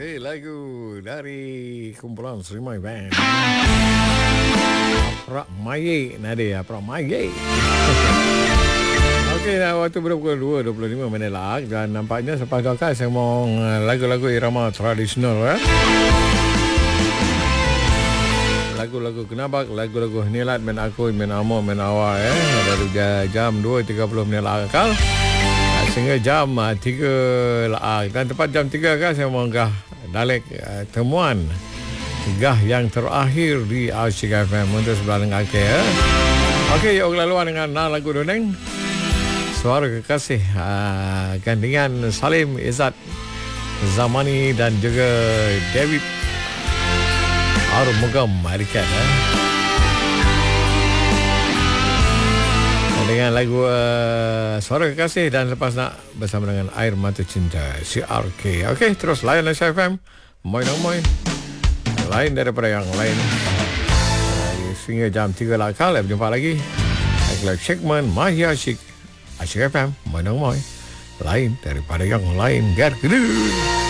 Okey, lagu dari kumpulan Serimai Band. Aprak Maye Nadia, Aprak Maye. Okey, waktu berpukul 2.25 lah dan nampaknya selepas doakan saya mau lagu-lagu irama tradisional lagu-lagu kenabak, lagu-lagu nilat men aku, men amo, men awa dari jam 2.30 akal sehingga jam 3 lah dan tepat jam 3 kan saya menganggah dalek temuan gah yang terakhir di Asyik FM untuk sebelah dengan akhir. Okey, yuk laluan dengan lagu Doneng Suara Kekasih gandingan Salim Izzat Zamani dan juga David Arumugam Marikan dengan lagu Suara Kekasih dan lepas nak bersama dengan Air Mata Cinta CRK. Okey, terus layan Asyik FM Moy lain daripada yang lain sehingga jam 3 lah kal. Berjumpa lagi segmen Mahia Asyik Asyik FM Moy lain daripada yang lain. Gar